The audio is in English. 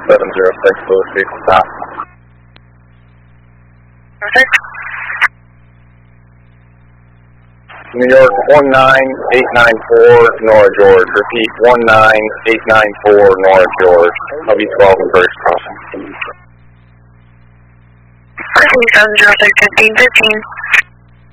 706, Louis vehicle stop. Perfect. New York 19894, Nora George. Repeat, 19894, Nora George. LV12 and Burris Crossing. Crossing 706, 1515.